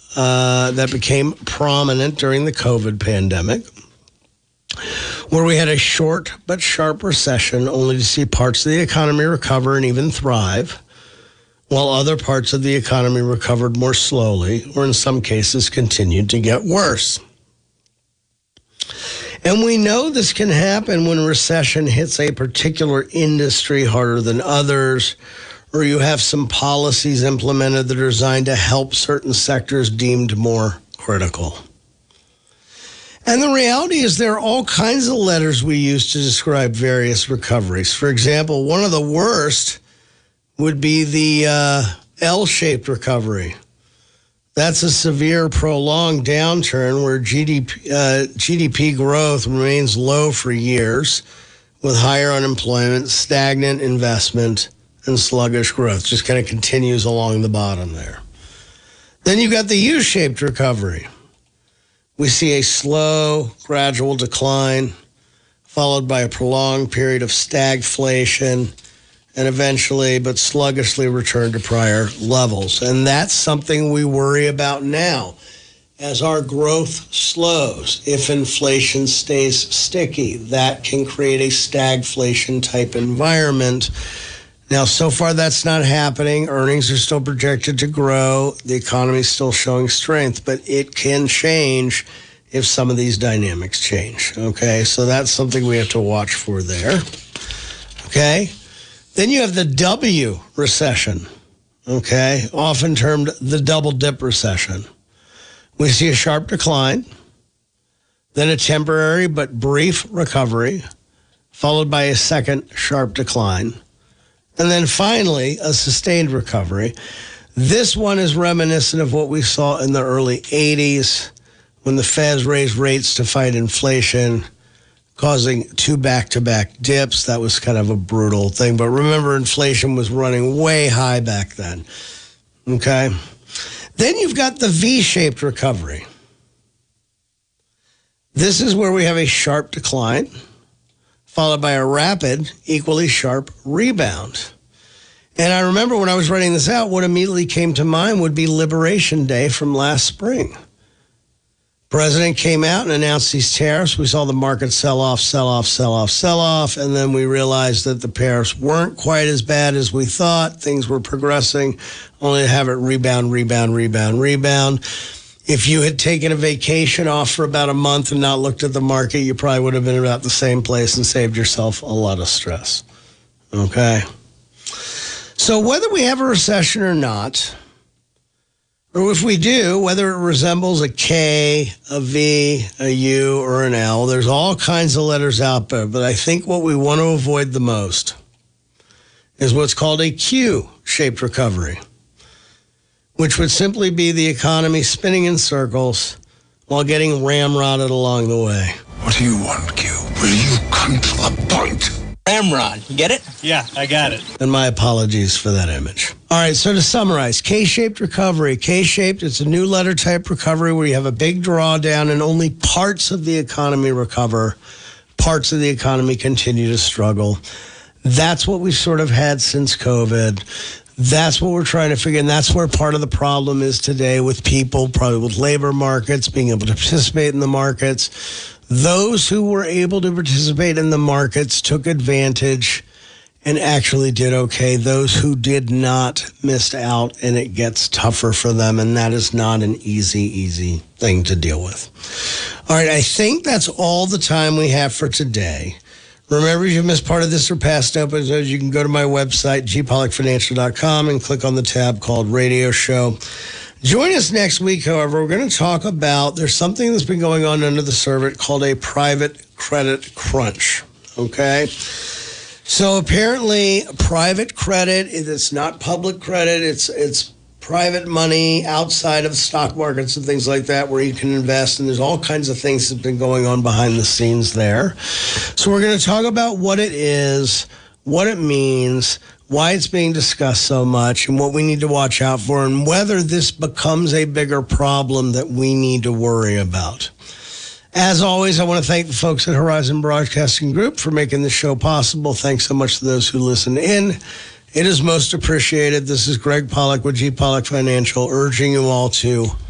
that became prominent during the COVID pandemic, where we had a short but sharp recession only to see parts of the economy recover and even thrive, while other parts of the economy recovered more slowly, or in some cases continued to get worse. And we know this can happen when a recession hits a particular industry harder than others, or you have some policies implemented that are designed to help certain sectors deemed more critical. And the reality is there are all kinds of letters we use to describe various recoveries. For example, one of the worst would be the L-shaped recovery. That's a severe, prolonged downturn where GDP growth remains low for years, with higher unemployment, stagnant investment, and sluggish growth. Just kind of continues along the bottom there. Then you've got the U-shaped recovery. We see a slow, gradual decline, followed by a prolonged period of stagflation, and eventually, but sluggishly, return to prior levels. And that's something we worry about now. As our growth slows, if inflation stays sticky, that can create a stagflation type environment. Now, so far, that's not happening. Earnings are still projected to grow. The economy is still showing strength, but it can change if some of these dynamics change. Okay, so that's something we have to watch for there. Okay. Then you have the W recession, okay, often termed the double dip recession. We see a sharp decline, then a temporary but brief recovery, followed by a second sharp decline, and then finally a sustained recovery. This one is reminiscent of what we saw in the early 80s when the Feds raised rates to fight inflation, causing two back-to-back dips. That was kind of a brutal thing. But remember, inflation was running way high back then. Okay? Then you've got the V-shaped recovery. This is where we have a sharp decline, followed by a rapid, equally sharp rebound. And I remember when I was writing this out, what immediately came to mind would be Liberation Day from last spring. President came out and announced these tariffs. We saw the market sell off, and then we realized that the tariffs weren't quite as bad as we thought. Things were progressing, only to have it rebound. If you had taken a vacation off for about a month and not looked at the market, you probably would have been about the same place and saved yourself a lot of stress. Okay? So whether we have a recession or not, or if we do, whether it resembles a K, a V, a U, or an L, there's all kinds of letters out there. But I think what we want to avoid the most is what's called a Q-shaped recovery, which would simply be the economy spinning in circles while getting ramrodded along the way. What do you want, Q? Will you come to the point? Ramrod, you get it? Yeah, I got it. And my apologies for that image. All right, so to summarize, K-shaped recovery. K-shaped, it's a new letter type recovery where you have a big drawdown and only parts of the economy recover. Parts of the economy continue to struggle. That's what we've sort of had since COVID. That's what we're trying to figure, and that's where part of the problem is today with people, probably with labor markets, being able to participate in the markets. Those who were able to participate in the markets took advantage and actually did okay. Those who did not missed out, and it gets tougher for them, and that is not an easy thing to deal with. All right, I think that's all the time we have for today. Remember, if you missed part of this or past episodes, you can go to my website, gpollockfinancial.com, and click on the tab called Radio Show. Join us next week, however. We're going to talk about, there's something that's been going on under the surface called a private credit crunch, okay? So apparently, private credit, it's not public credit, it's private money outside of stock markets and things like that where you can invest, and there's all kinds of things that have been going on behind the scenes there. So we're going to talk about what it is, what it means, why it's being discussed so much, and what we need to watch out for, and whether this becomes a bigger problem that we need to worry about. As always, I want to thank the folks at Horizon Broadcasting Group for making this show possible. Thanks so much to those who listen in. It is most appreciated. This is Greg Pollock with G. Pollock Financial, urging you all to